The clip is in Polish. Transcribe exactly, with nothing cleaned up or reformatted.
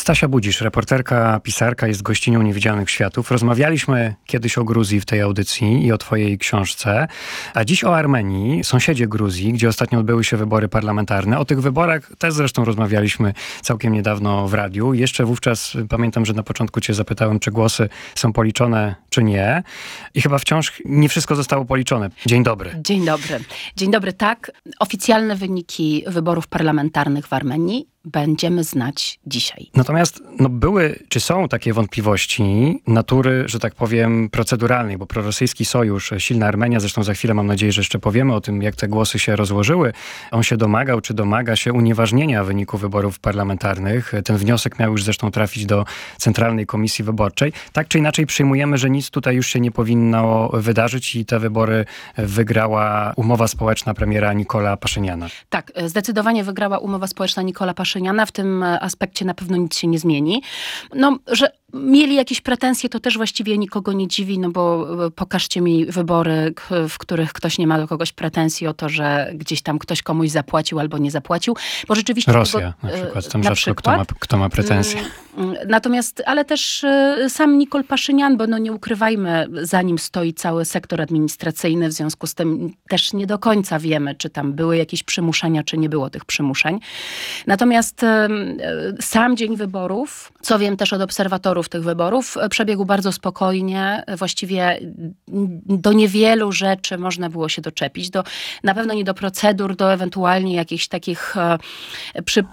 Stasia Budzisz, reporterka, pisarka, jest gościnią Niewidzialnych Światów. Rozmawialiśmy kiedyś o Gruzji w tej audycji i o twojej książce, a dziś o Armenii, sąsiedzie Gruzji, gdzie ostatnio odbyły się wybory parlamentarne. O tych wyborach też zresztą rozmawialiśmy całkiem niedawno w radiu. Jeszcze wówczas pamiętam, że na początku cię zapytałem, czy głosy są policzone, czy nie. I chyba wciąż nie wszystko zostało policzone. Dzień dobry. Dzień dobry. Dzień dobry, tak. Oficjalne wyniki wyborów parlamentarnych w Armenii będziemy znać dzisiaj. Natomiast no, były, czy są takie wątpliwości natury, że tak powiem, proceduralnej, bo prorosyjski sojusz, silna Armenia, zresztą za chwilę mam nadzieję, że jeszcze powiemy o tym, jak te głosy się rozłożyły. On się domagał, czy domaga się unieważnienia wyniku wyborów parlamentarnych. Ten wniosek miał już zresztą trafić do Centralnej Komisji Wyborczej. Tak czy inaczej przyjmujemy, że nic tutaj już się nie powinno wydarzyć i te wybory wygrała umowa społeczna premiera Nikola Paszyniana. Tak, zdecydowanie wygrała umowa społeczna Nikola Paszyniana. W tym aspekcie na pewno nic się nie zmieni. No, że mieli jakieś pretensje, to też właściwie nikogo nie dziwi, no bo pokażcie mi wybory, w których ktoś nie ma do kogoś pretensji o to, że gdzieś tam ktoś komuś zapłacił albo nie zapłacił. Bo rzeczywiście Rosja tego, na przykład, tam na rzadko przykład. Kto, ma, kto ma pretensje. Natomiast, ale też sam Nikol Paszynian, bo no nie ukrywajmy, za nim stoi cały sektor administracyjny, w związku z tym też nie do końca wiemy, czy tam były jakieś przymuszenia, czy nie było tych przymuszeń. Natomiast sam dzień wyborów, co wiem też od obserwatorów tych wyborów, przebiegł bardzo spokojnie. Właściwie do niewielu rzeczy można było się doczepić. Do, na pewno nie do procedur, do ewentualnie jakichś takich przy,